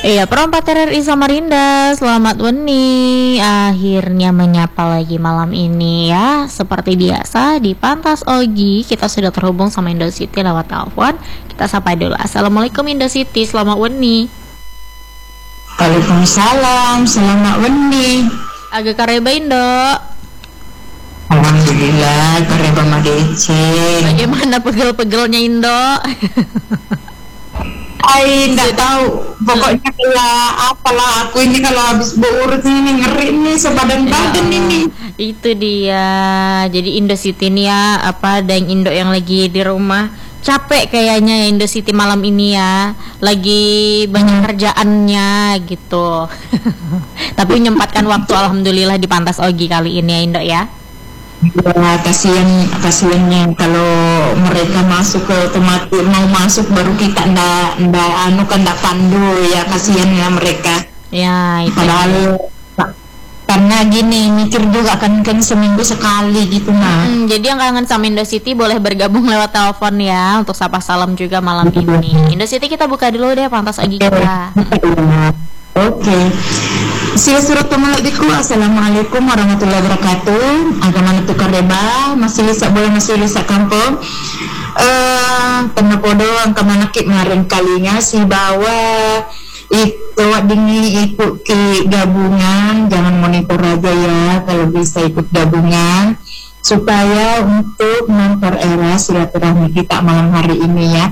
Iya, perempat RRI Samarinda, selamat weni. Akhirnya menyapa lagi malam ini ya. Seperti biasa di Pantas Ogi, kita sudah terhubung sama Indosity lewat telepon. Kita sapa dulu. Assalamualaikum Indosity, selamat weni. Waalaikumsalam, selamat weni. Agak kareba Indo. Alhamdulillah, kareba madece. Bagaimana pegel-pegelnya Indo? Nggak tahu. Pokoknya kayak apalah aku ini kalau habis beurut ini ngeri nih sebadan badan ini. Itu dia. Jadi Indosity ini ya, dan Indo yang lagi di rumah capek kayaknya ya Indosity malam ini ya. Lagi banyak kerjaannya gitu. Tapi menyempatkan waktu alhamdulillah di Pantas Ogi kali ini ya Indo ya. Ya, kasihannya kalau mereka masuk ke otomatis mau masuk baru kita ndak pandu ya, kasihan ya mereka. Ya, itu. Padahal karena gini mikir juga kan seminggu sekali gitu nah. Jadi yang kangen sama Indosity boleh bergabung lewat telepon ya untuk sapa salam juga malam ini. Indosity kita buka dulu deh Pantas Ogi kita. Oke. Sila surat pemalabiku. Assalamualaikum warahmatullahi wabarakatuh. Agama itu kareba masih lisa kampung. Penapodo angka manakit ngaring kalinya si bawa itu dini ikut ke gabungan, jangan monitor aja ya kalau bisa ikut gabungan supaya untuk mempererat silaturahmi kita malam hari ini ya.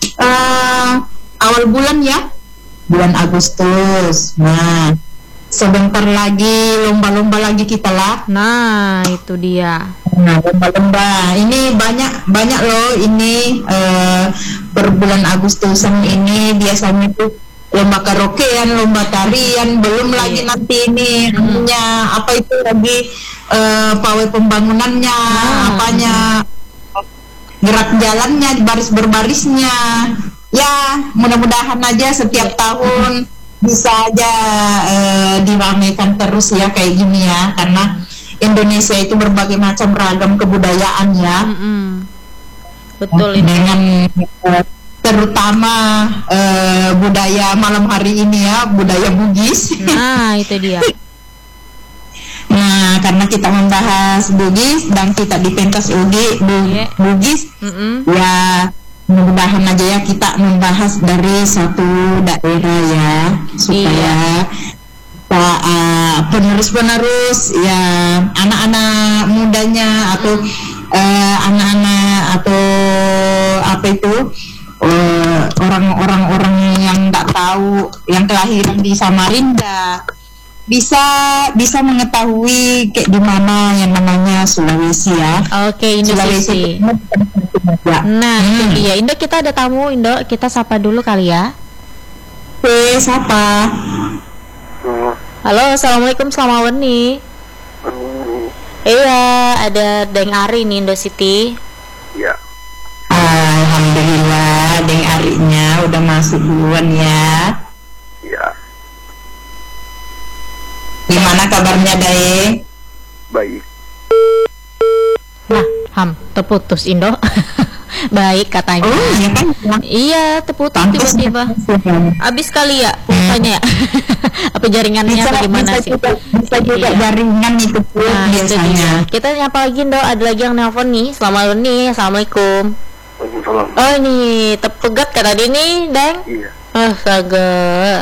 Awal bulan ya, bulan Agustus. Nah, sebentar lagi lomba-lomba lagi kita lah. Nah, itu dia. Nah, lomba-lomba ini banyak loh ini per bulan Agustusan ini biasanya tuh lomba karaokean, lomba tarian, belum lagi nanti ini apa itu lagi pawai pembangunannya, apanya gerak jalannya, baris berbarisnya. Ya, mudah-mudahan aja setiap tahun bisa aja diramaikan terus ya kayak gini ya, karena Indonesia itu berbagai macam ragam kebudayaan ya. Betul ini. Dengan terutama budaya malam hari ini ya, budaya Bugis. Nah, itu dia. Nah, karena kita membahas Bugis dan kita di pentas Bugis, ya mudah-mudahan aja ya kita membahas dari satu daerah ya, supaya penerus-penerus ya, anak-anak mudanya atau anak-anak atau apa itu orang-orang yang nggak tahu yang kelahiran di Samarinda bisa mengetahui kayak di mana yang namanya Sulawesi ya. Oke, Sulawesi. Nah, itu dia. Indo, kita ada tamu, Indo. Kita sapa dulu kali ya. Oke, sapa. Halo, assalamualaikum, selamat weni. Iya, ada Deng Ari nih Indosity. Iya. Alhamdulillah, Deng Arinya udah masuk duluan ya. Iya. Gimana kabarnya, Daeng? Baik. Nah, terputus Indo. Baik katanya. Oh, iya kan? Iya, terputus tiba-tiba. Abis kali ya pulsanya ya. Apa jaringannya bagaimana sih? Bisa juga jaringan itu biasanya. Kita nyapa lagi Indo, ada lagi yang nelpon nih. Selamat nih, assalamualaikum. Waalaikumsalam. Oh ini tepegat kata tadi nih, Deng. Iya. Saga.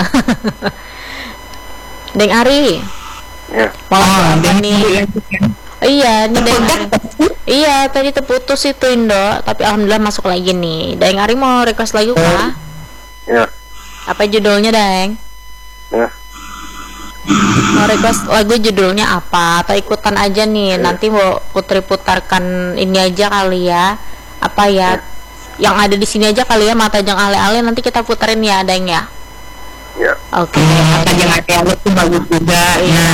Deng Ari. Ya. Malam nih. Iya, ini Deng Ari. Iya, tadi terputus itu Indo, tapi alhamdulillah masuk lagi nih. Deng Ari mau request lagu kah? Ya. Apa judulnya, Deng? Ya. Mau request lagu judulnya apa? Atau ikutan aja nih, nanti mau putarkan ini aja kali ya. Apa ya? Yang ada di sini aja kali ya, Mata Jang Ale-ale, nanti kita puterin ya, Deng ya. Ya. Oke. Mata Jang Ale-ale itu bagus juga. Iya.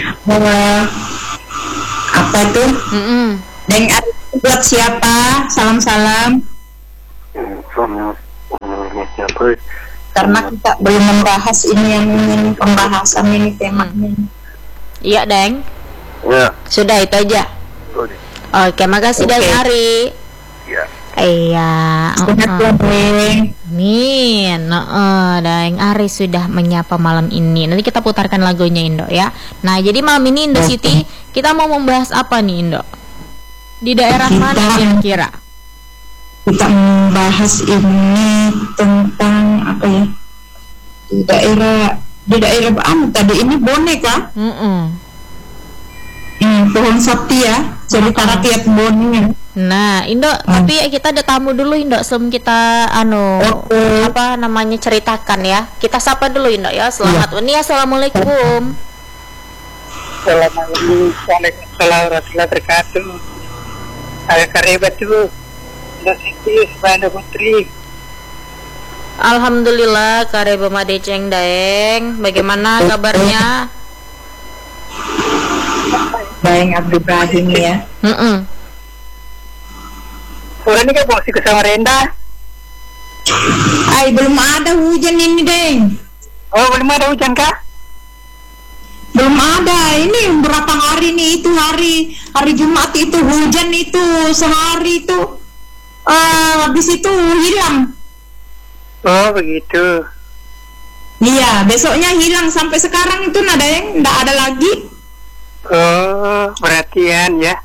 Apa itu? Deng Ari buat siapa? Salam-salam. Sama siapa? Karena kita belum membahas ini yang pembahasan ini temanya. Iya, Deng. Ya. Sudah itu aja. Sorry. Oke, makasih Deng Ari. Ya. Iya, Sehat ya, Deng. Amin. Dan Aris sudah menyapa malam ini. Nanti kita putarkan lagunya Indo ya. Nah, jadi malam ini Indo City kita mau membahas apa nih Indo? Di daerah mana kira-kira? Kita membahas ini tentang apa ya? Di daerah tadi ini boneka. Pohon sakti ya. Cerita rakyat boneka. Nah, Indo, tapi kita ada tamu dulu Indo sebelum kita apa namanya ceritakan ya. Kita sapa dulu Indo ya. Selamat pagi. Assalamualaikum. Assalamualaikum warahmatullahi wabarakatuh. Saya Karebatu. Siti Subhana Putri. Alhamdulillah Kareba Madeceng Daeng. Bagaimana kabarnya? Daeng Abdul Ibrahim ya. Sore ini kan masih ke Samarinda. Belum ada hujan ini, Deng. Oh, belum ada hujan kah? Belum ada. Ini berapa hari nih, itu hari Jumat itu hujan itu sehari itu. Habis itu hilang. Oh, begitu. Iya, besoknya hilang sampai sekarang itu nada yang enggak ada lagi. Oh, perhatian ya.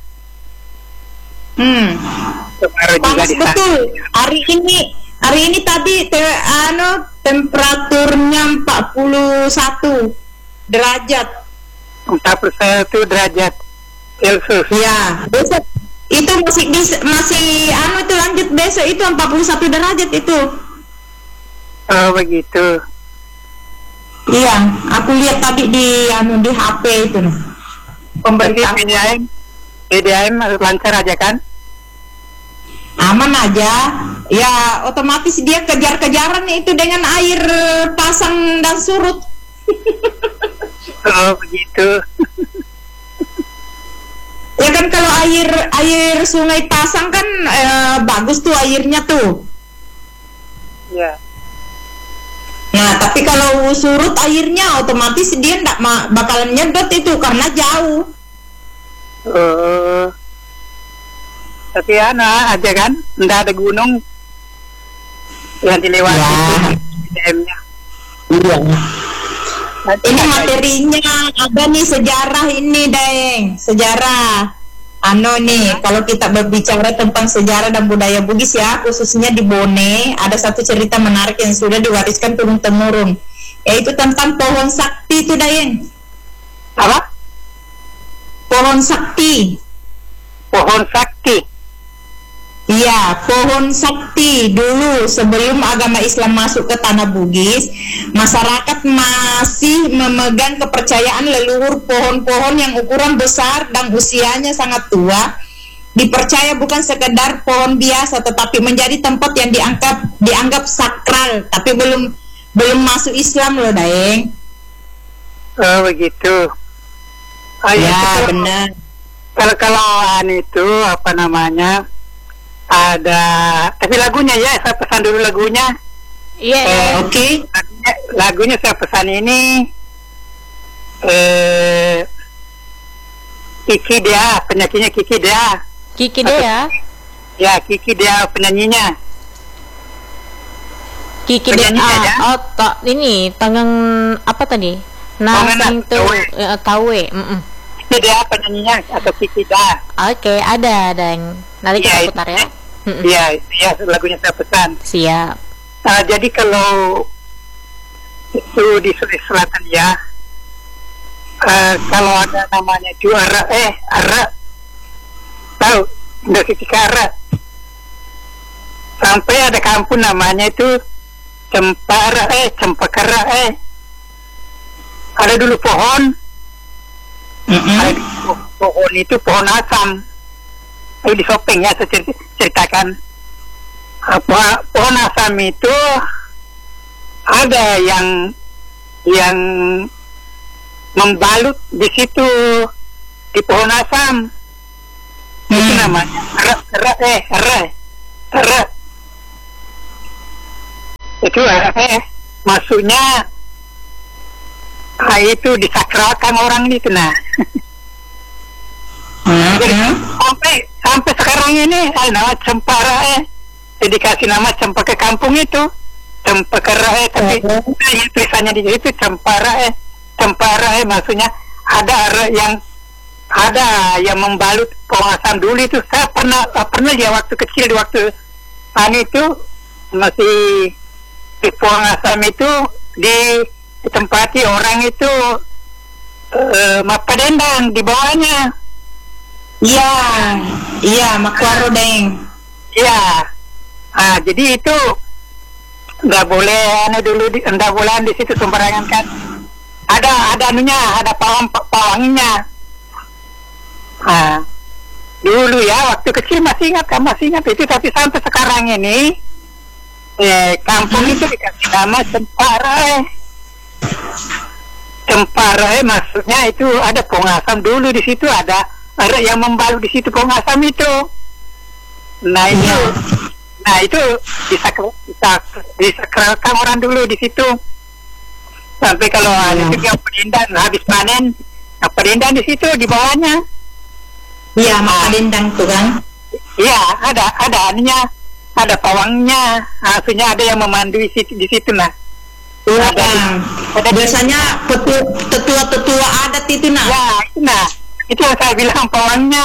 Panas betul. Hari ini tadi temperaturnya 41 derajat. 41 derajat Celcius. Ya, besok itu masih itu lanjut besok itu 41 derajat itu. Oh, begitu. Iya, aku lihat tadi di HP itu. Pemberitahuan PDAM lancar aja kan? Aman aja. Ya, otomatis dia kejar-kejaran itu dengan air pasang dan surut. Oh, begitu. Ya kan kalau air sungai pasang kan bagus tuh airnya tuh. Ya. Nah, tapi kalau surut airnya otomatis dia nggak bakalan nyedot itu karena jauh. Tapi aja kan, nggak ada gunung yang dilewati PDAM-nya. Iya. Ini materinya ada nih sejarah ini, Daeng. Sejarah. Kalau kita berbicara tentang sejarah dan budaya Bugis ya, khususnya di Bone, ada satu cerita menarik yang sudah diwariskan turun-temurun, yaitu tentang pohon sakti itu, Daeng. Apa? Pohon sakti. Pohon sakti. Iya, pohon sakti dulu sebelum agama Islam masuk ke tanah Bugis, masyarakat masih memegang kepercayaan leluhur pohon-pohon yang ukuran besar dan usianya sangat tua. Dipercaya bukan sekedar pohon biasa, tetapi menjadi tempat yang dianggap sakral. Tapi belum masuk Islam loh, Daeng. Oh, begitu. Ya, benar. Kalau itu apa namanya? Ada, tapi lagunya ya, saya pesan dulu lagunya. Iya. Oke. Lagunya saya pesan ini. Kiki Dea, penyanyinya Kiki Dea. Kiki Dea. Ya, Kiki Dea penyanyinya. Kiki Dea. Oh, ini tanggang apa tadi? Nang itu tawe. Kiki Dea penyanyinya atau Kiki Dea. Oke, ada dan nanti kita putar ya. Iya, lagunya saya pesan. Siap. Jadi kalau itu di Sulawesi Selatan ya, kalau ada namanya juara tahu nggak ketika sampai ada kampung namanya itu Cempakara ada dulu pohon. Ada pohon itu pohon asam. Di Sopeng ya, saya ceritakan. Pohon asam itu ada yang membalut di situ di pohon asam. Itu namanya itu maksudnya itu disakralkan orang itu Jadi, sampai sekarang ini nama Cempara dikasih nama Cempaka Kampung itu, Cempaka Rae, tapi tulisannya di situ Cempaka Rae, maksudnya ada yang membalut pohon asam dulu itu. Saya pernah ya waktu kecil, di waktu itu masih di pohon asam itu ditempati orang itu mapa dendang di bawahnya. Iya, makwaro deng. Iya. Jadi itu nggak boleh nggak boleh di situ sembarangan kan. Ada anunya, ada pawangnya. Dulu ya waktu kecil masih ingat itu, tapi sampai sekarang ini kampung itu dikasih nama Cempaka, maksudnya itu ada pohon asam dulu di situ, ada yang membalut di situ pohon asam itu. Nah itu disakralkan orang dulu di situ. Sampai kalau ada yang penindang habis panen, penindang di situ di bawahnya. Iya, penindang tuh kan. Iya, ada anunya, ada pawangnya, maksudnya ada yang memandu di situ nah. Ada biasanya tetua adat itu nah. Ya, itu yang saya bilang pawangnya.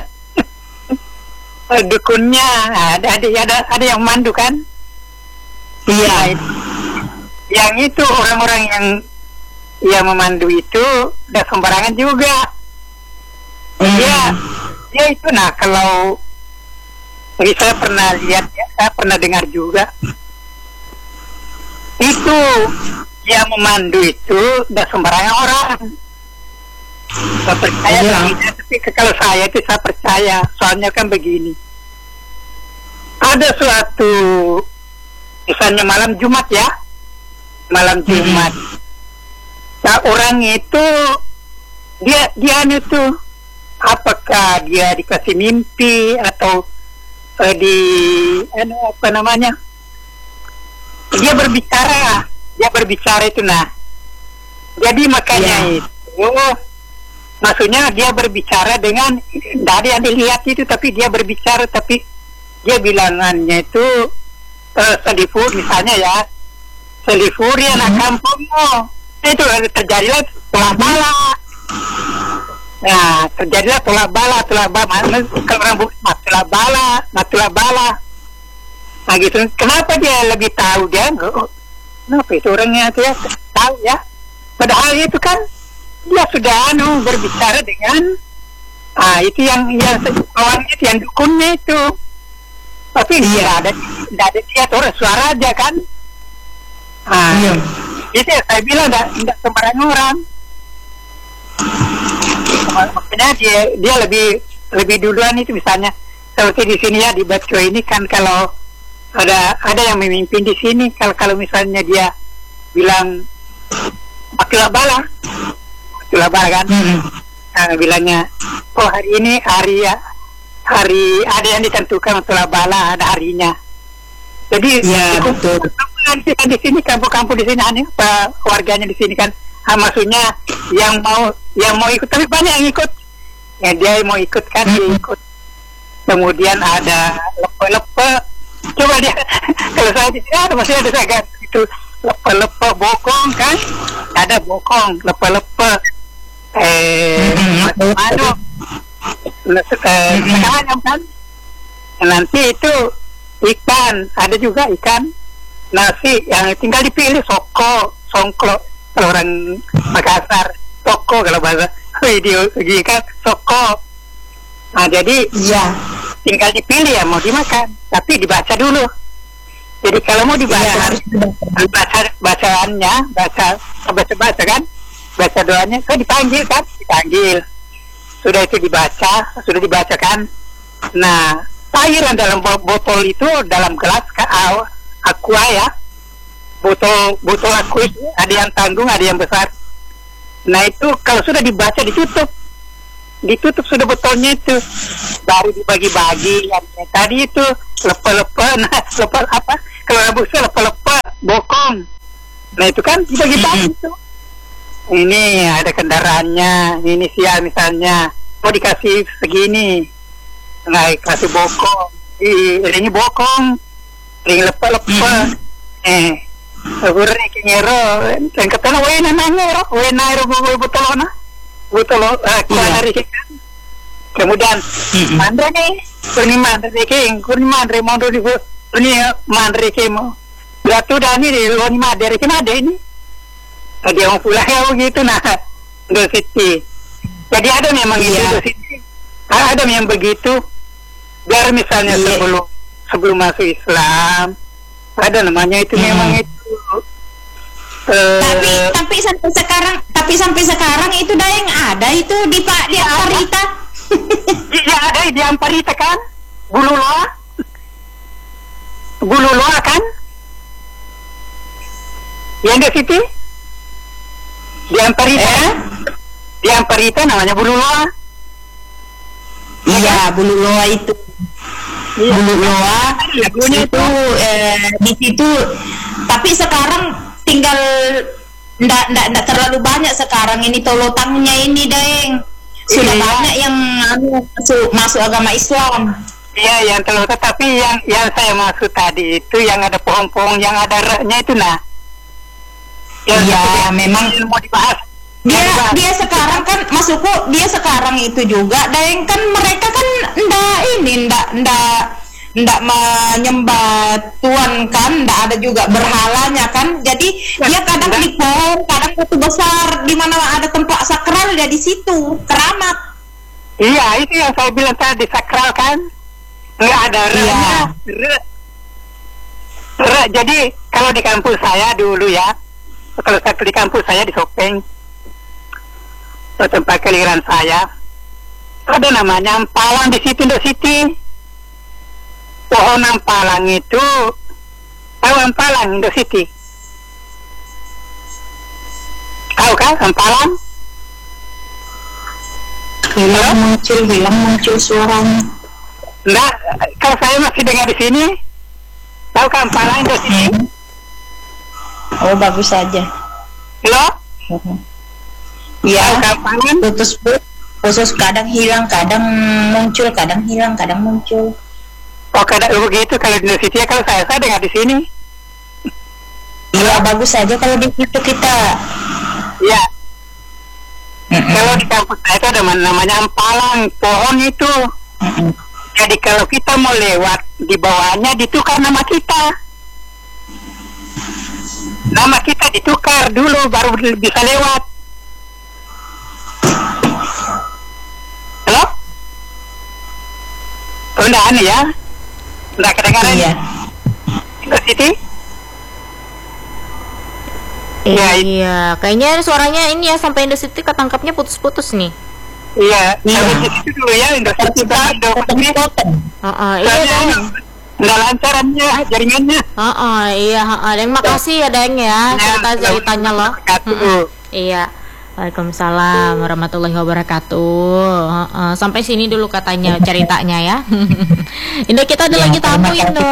Dukunnya ada yang memandu kan. Iya. Yang itu orang-orang yang memandu itu udah sembarangan juga. Dia itu nah, kalau saya pernah lihat ya, saya pernah dengar juga. Itu yang memandu itu udah sembarangan orang. Saya percaya tapi kalau saya itu saya percaya, soalnya kan begini. Ada suatu misalnya malam Jumat ya. Malam Jumat. Nah, orang itu dia itu apakah dia dikasih mimpi atau dia berbicara itu nah. Jadi makanya itu maksudnya dia berbicara dengan dari yang dilihat itu, tapi dia berbicara, tapi dia bilangannya itu selifur misalnya ya, selifur ya anak kampungmu itu terjadilah tolak bala. Nah, terjadilah tolak bala kalau orang tolak bala. Nah gitu, kenapa dia lebih tahu dia? Kenapa itu orangnya itu ya tahu ya? Padahal itu kan dia sudah berbicara dengan itu yang kawannya itu yang dukunnya itu, tapi tidak ada dia orang suara aja kan. Itu ya saya bilang tidak sembarangan orang. Maksudnya dia lebih duluan itu, misalnya seperti di sini ya di Batco ini kan, kalau ada yang memimpin di sini, kalau misalnya dia bilang Akila bala kan, bilangnya hari ini hari ada yang ditentukan Akila bala, ada harinya. Jadi betul. Di sini kampung-kampung di sini warganya di sini kan, maksudnya yang mau ikut, tapi banyak yang ikut. Ya dia mau ikut kan, dia ikut. Kemudian ada lepe-lepe. Coba dia kalau saya di sini masih ada saya itu lepe-lepe bokong kan, ada bokong lepe-lepe macam-macam kan. Nanti itu ikan, ada juga ikan, nasi yang tinggal dipilih, songklo kalau orang Makassar, soko kalau bahasa video kan soko. Nah jadi tinggal dipilih ya mau dimakan, tapi dibaca dulu. Jadi kalau mau dibaca bacaannya, baca kan, baca doanya, dipanggil kan, sudah itu sudah dibacakan. Nah, air yang dalam botol itu dalam gelas aqua ya, botol aqua itu ada yang tanggung, ada yang besar. Nah itu kalau sudah dibaca ditutup sudah botolnya itu, baru dibagi-bagi. Yang tadi itu lepe-lepe, lepe apa? Kalau rebusnya lepe-lepe bokong. Nah itu kan dibagi-bagi itu. Ini ada kendaraannya, ini sial misalnya, mau dikasih segini, nah kasih bokong, ini bokong, ring lepa-lepa. Burung kengero, dan ketemu wena nangero, wena ero butolona, kuala dari kan. Kemudian mandra nih, kuni mandre mondo di kuni mandre kemo. Beratu dani di loni mandre kena ada ini. Tadi yang pulang ya begitu nah, Indositi. Jadi ada memang itu Indositi. Ada yang begitu. Biar misalnya sebelum masuk Islam, ada namanya itu memang itu. tapi sampai sekarang itu dah yang ada itu di Amparita. Iya ada di Amparita kan, Bulu Loa kan, yang di situ di Amparita namanya Bulu Loa. Iya, Bulu Loa itu. Iya. Bulu Loa itu di situ. Tapi sekarang tinggal ndak terlalu banyak sekarang ini tolotangnya ini, Deng. Sudah banyak yang masuk agama Islam. Iya, yang telur, tapi yang saya maksud tadi itu yang ada pohon-pohon yang ada reknya itu nah. Iya, memang mau dibahas. Dia sekarang kan masukku dia sekarang itu juga Deng, kan mereka kan ndak menyembah Tuhan kan, ndak ada juga berhalanya kan. Jadi dia kadang di pohon, kadang batu besar di mana ada tempat sakral dia di situ keramat. Iya, itu yang saya bilang tadi sakral kan. Nggak ada reknya. Jadi kalau di kampus saya dulu ya, kalau saya di kampus saya di Sopeng, tempat kelahiran saya, ada namanya ampalang di situ, Indositi. Pohon ampalang itu, tahu ampalang Indositi? Tahu kan ampalang? Hilang muncul suaranya. Enggak, kalau saya masih dengar di sini. Tahu kan ampalang Indositi? Oh, bagus saja. Halo? Ya, ampalang? Putus kadang hilang, kadang muncul, kadang hilang, kadang muncul. Oh, kadang begitu kalau di Indonesia, kalau saya dengar di sini. Iya, bagus saja kalau di situ kita. Iya. Kalau di kampus saya itu ada namanya ampalang, pohon itu. Jadi kalau kita mau lewat di bawahnya ditukar nama kita. Nama kita ditukar dulu baru bisa lewat. Halo? Oh, enggak aneh ya? Enggak kedengaran? Iya. Siti? Iya, kayaknya suaranya ini ya sampai Indositi ketangkapnya putus-putus nih. Iya. Tapi itu dulu ya Indositi Iya. Nggak lancarannya jaringannya. Iya. Dan makasih ya Deng ya ceritanya loh. Iya. Waalaikumsalam warahmatullahi wabarakatuh. Sampai sini dulu katanya ceritanya ya. Indo, kita ada lagi tamu Indo.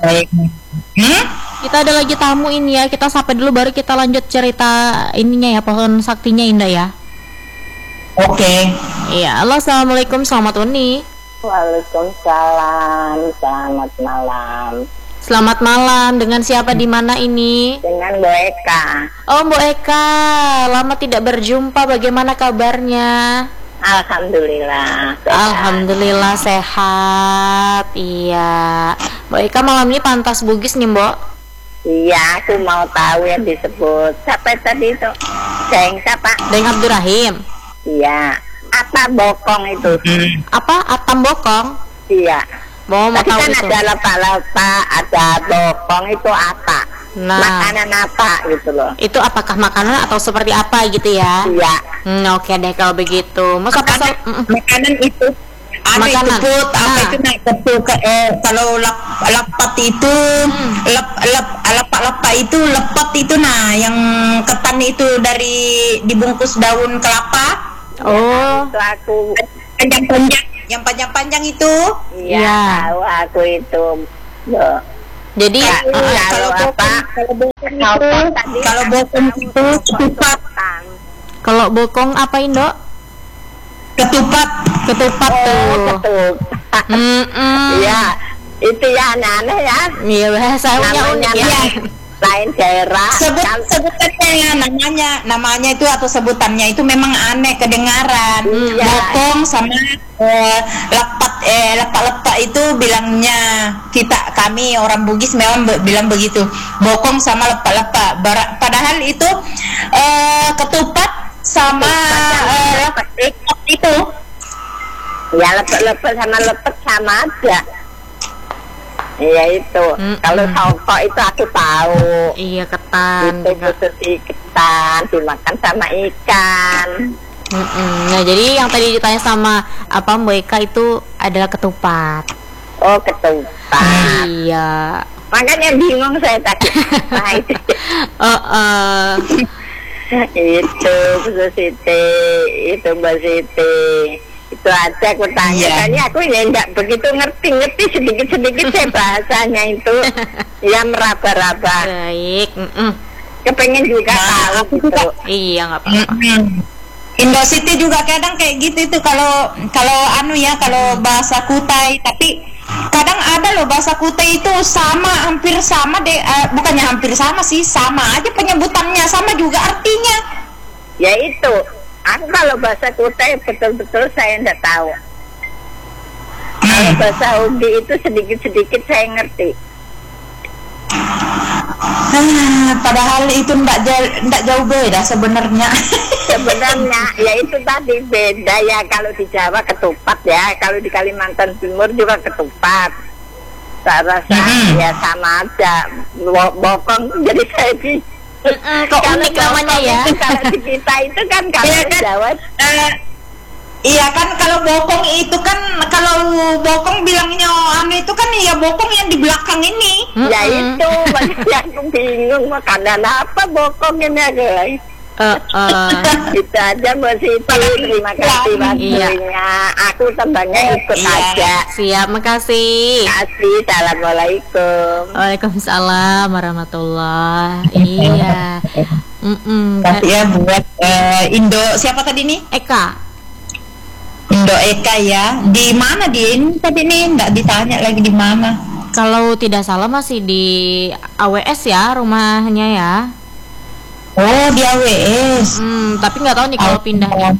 Kita ada lagi tamu ini ya. Kita sampai dulu baru kita lanjut cerita ininya ya, pohon saktinya Indah ya. Oke. Iya, halo, assalamualaikum, selamat Uni. Waalaikumsalam, selamat malam. Selamat malam, dengan siapa di mana ini? Dengan Bu Eka. Oh, Bu Eka, lama tidak berjumpa, bagaimana kabarnya? Alhamdulillah. Sehat. Alhamdulillah sehat. Iya. Bu Eka malam ini pantas Bugis nih, Mbok. Iya, aku mau tahu yang disebut siapa tadi itu? Siapa? Deng Abdurrahim. Iya. Apa bokong itu? Apa? Atam bokong? Iya. Mau Tadi tahu kan itu? ada lapa-lapa, ada bokong, itu apa? Nah, makanan apa gitu loh? itu apakah makanan atau seperti apa gitu ya? Iya. Oke deh kalau begitu. Mau Makanan itu ada makanan. itu apa itu kalau lepat itu lepak itu lepot itu nah yang ketan itu dari dibungkus daun kelapa. Oh, Itu aku. Yang panjang itu. Iya. Ya. Tahu aku itu. Loh. jadi Kalau bokong itu ketupat. kalau bokong apa Indo? Ketupat. Ketupat tuh. Ketupat. Mm-mm. Iya. Itu ya aneh-aneh ya. Iya, bahasanya Namanya unik ya. lain daerah. Sebutannya namanya itu atau sebutannya itu memang aneh kedengaran. Iya. Bokong sama lepak itu bilangnya kami orang Bugis memang bilang begitu. Bokong sama lepak. Padahal itu ketupat sama lepak itu. Ya lepet sama lepet sama aja. Iya itu. Kalau songkok itu aku tahu. Iya, ketan Itu juga. khusus ketan dimakan sama ikan. Nah, jadi yang tadi ditanya sama Mbak Eka itu adalah ketupat. Oh, ketupat. Iya. Makanya bingung saya tadi. Nah, itu Bu Siti, itu Mbak Siti. Itu aja aku tanya. Iya. Tanya aku ini enggak begitu ngerti sedikit saya bahasanya itu. Ya meraba-raba. Baik. Kepengen juga tahu gitu. Iya, nggak apa-apa. Indo City juga kadang kayak gitu itu kalau bahasa Kutai, tapi kadang ada loh bahasa Kutai itu hampir sama deh, bukannya hampir sama sih, sama aja penyebutannya, sama juga artinya. Ya itu. Aku kalau bahasa Kutai betul-betul saya enggak tahu. Kalau bahasa Ubi itu sedikit-sedikit saya ngerti. Padahal itu ndak jauh beda sebenarnya. Sebenarnya ya itu tadi beda ya, kalau di Jawa ketupat ya, kalau di Kalimantan Timur juga ketupat. Saya rasa ya sama aja. Bokong jadi saya Kok unik namanya ya? Kalau di kita itu kan kalau di Jawa Iya kan, kalau bokong itu kan, kalau bokong bilangnya itu kan ya bokong yang di belakang ini. ya itu banyak yang bingung makanan apa bokong ini guys. Itu aja Mbak Siti, terima kasih waktunya. Aku tembangnya ikut aja. Siap, makasih. Kasih, assalamualaikum. Waalaikumsalam warahmatullah. Iya. Tapi ya buat Indo siapa tadi nih? Eka. Indo Eka ya. Di mana dia ini tadi nih? Nggak ditanya lagi di mana. Kalau tidak salah masih di AWS ya rumahnya ya. Oh, di AWS. Tapi nggak tahu nih kalau pindahnya.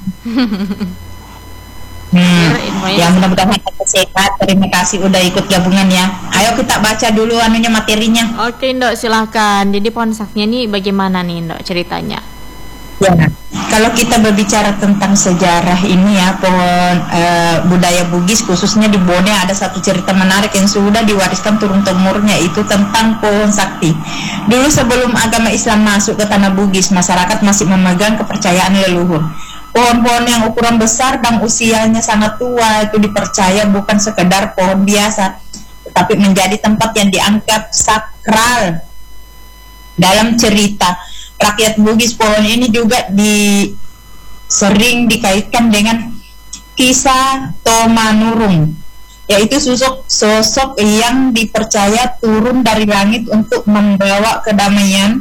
Ya mudah-mudahan tetap sehat. Terima kasih udah ikut gabungan ya. Ayo kita baca dulu materinya. Oke, Ndok, silahkan. Jadi pohon saktinya ini bagaimana nih, Ndok, ceritanya? Ya, kalau kita berbicara tentang sejarah ini ya, pohon budaya Bugis khususnya di Bone, ada satu cerita menarik yang sudah diwariskan turun-temurunnya, itu tentang pohon sakti. Dulu sebelum agama Islam masuk ke tanah Bugis, masyarakat masih memegang kepercayaan leluhur. Pohon-pohon yang ukuran besar dan usianya sangat tua itu dipercaya bukan sekedar pohon biasa, tetapi menjadi tempat yang dianggap sakral. Dalam cerita rakyat Bugis, pohon ini juga sering dikaitkan dengan kisah Tomanurung, yaitu sosok yang dipercaya turun dari langit untuk membawa kedamaian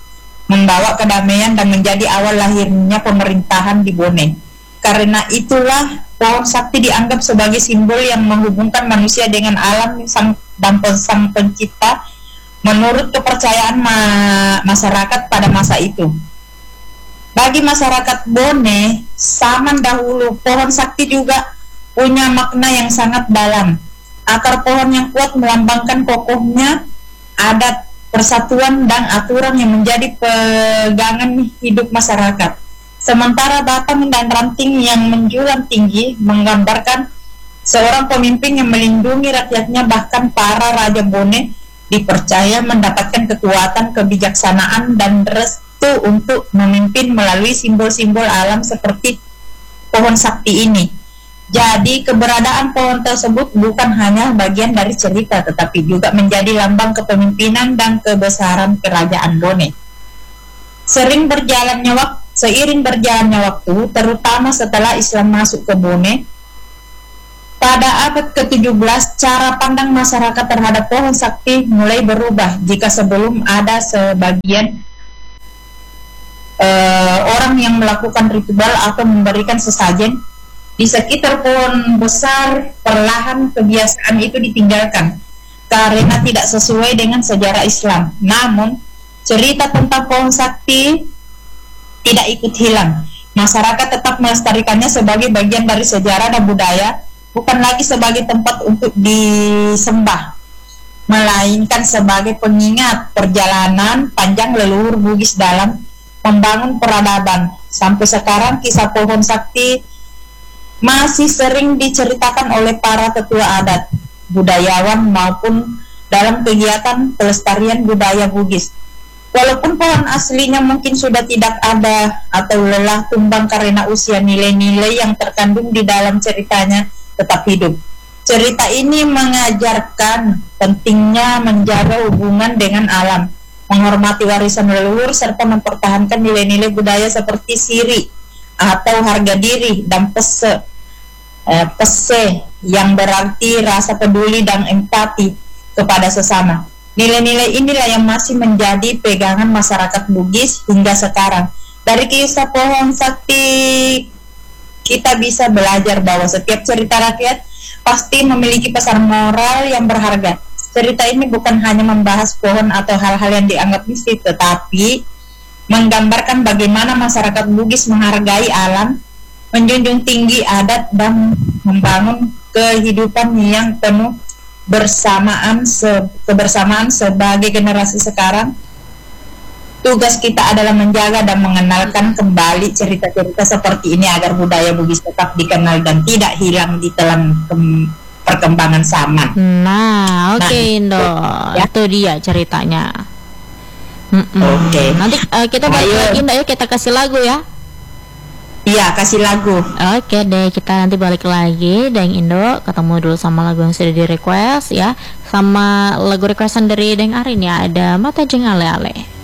dan menjadi awal lahirnya pemerintahan di Bone. Karena itulah pohon sakti dianggap sebagai simbol yang menghubungkan manusia dengan alam dan sang pencipta menurut kepercayaan masyarakat pada masa itu. Bagi masyarakat Bone zaman dahulu, pohon sakti juga punya makna yang sangat dalam. Akar pohon yang kuat melambangkan kokohnya adat, persatuan dan aturan yang menjadi pegangan hidup masyarakat. Sementara batang dan ranting yang menjulang tinggi menggambarkan seorang pemimpin yang melindungi rakyatnya. Bahkan para raja Bone dipercaya mendapatkan kekuatan, kebijaksanaan dan restu untuk memimpin melalui simbol-simbol alam seperti pohon sakti ini. Jadi keberadaan pohon tersebut bukan hanya bagian dari cerita, tetapi juga menjadi lambang kepemimpinan dan kebesaran kerajaan Bone. Seiring berjalannya waktu, terutama setelah Islam masuk ke Bone, pada abad ke-17, cara pandang masyarakat terhadap pohon sakti mulai berubah. Jika sebelum ada sebagian orang yang melakukan ritual atau memberikan sesajen di sekitar pohon besar, perlahan kebiasaan itu ditinggalkan. karena tidak sesuai dengan sejarah Islam. Namun, cerita tentang pohon sakti tidak ikut hilang. Masyarakat tetap melestarikannya sebagai bagian dari sejarah dan budaya, bukan lagi sebagai tempat untuk disembah, melainkan sebagai pengingat perjalanan panjang leluhur Bugis dalam membangun peradaban. Sampai sekarang kisah pohon sakti masih sering diceritakan oleh para tetua adat, budayawan maupun dalam kegiatan pelestarian budaya Bugis. Walaupun pohon aslinya mungkin sudah tidak ada atau lelah tumbang karena usia, nilai-nilai yang terkandung di dalam ceritanya tetap hidup. Cerita ini mengajarkan pentingnya menjaga hubungan dengan alam, menghormati warisan leluhur, serta mempertahankan nilai-nilai budaya seperti siri atau harga diri dan pese yang berarti rasa peduli dan empati kepada sesama. Nilai-nilai inilah yang masih menjadi pegangan masyarakat Bugis hingga sekarang. Dari kisah pohon sakti kita bisa belajar bahwa setiap cerita rakyat pasti memiliki pesan moral yang berharga. Cerita ini bukan hanya membahas pohon atau hal-hal yang dianggap mistis, tetapi menggambarkan bagaimana masyarakat Bugis menghargai alam, menjunjung tinggi adat, dan membangun kehidupan yang penuh kebersamaan sebagai generasi sekarang. Tugas kita adalah menjaga dan mengenalkan kembali cerita-cerita seperti ini agar budaya Bugis tetap dikenal dan tidak hilang di telan perkembangan zaman. Nah, oke, Indo. Ya. Itu dia ceritanya. Oke. Nanti kita balik lagi, Indo, ya, kita kasih lagu ya. Iya, kasih lagu. Oke deh, kita nanti balik lagi Deng Indo, ketemu dulu sama lagu yang sudah di request ya, sama lagu requestan dari Deng Arin ya, ada Mata Jeng Ale Ale.